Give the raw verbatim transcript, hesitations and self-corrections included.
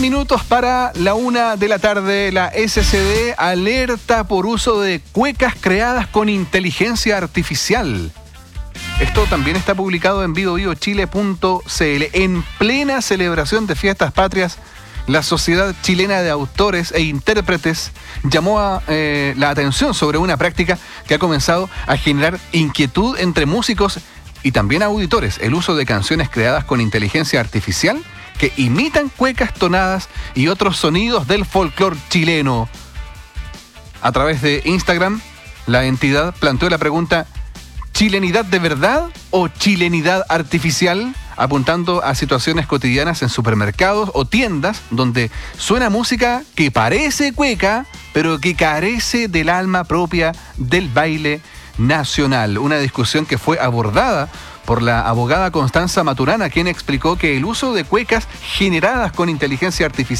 minutos para la una de la tarde. La S C D alerta por uso de cuecas creadas con inteligencia artificial. Esto también está publicado en vivo vivo chile punto c l. En plena celebración de fiestas patrias, la Sociedad Chilena de Autores e Intérpretes llamó a, eh, la atención sobre una práctica que ha comenzado a generar inquietud entre músicos y también auditores: el uso de canciones creadas con inteligencia artificial que imitan cuecas tonadas y otros sonidos del folclore chileno. A través de Instagram, la entidad planteó la pregunta: ¿chilenidad de verdad o chilenidad artificial?, apuntando a situaciones cotidianas en supermercados o tiendas donde suena música que parece cueca, pero que carece del alma propia del baile nacional. Una discusión que fue abordada por la abogada Constanza Maturana, quien explicó que el uso de cuecas generadas con inteligencia artificial